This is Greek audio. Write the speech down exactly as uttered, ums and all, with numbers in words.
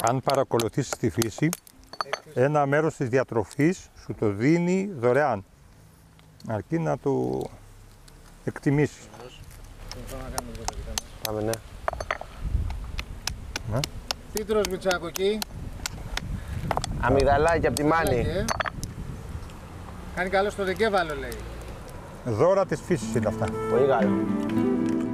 Αν παρακολουθήσεις τη φύση, ένα μέρος της διατροφής σου το δίνει δωρεάν. Αρκεί να το εκτιμήσεις. Πάμε, ναι. Ναι. Τι τρως Μητσάκο εκεί? Αμυγδαλάκι από τη Μάνη. Ε. Κάνει καλό στο δικέβαλο λέει. Δώρα της φύσης είναι αυτά. Πολύ καλό.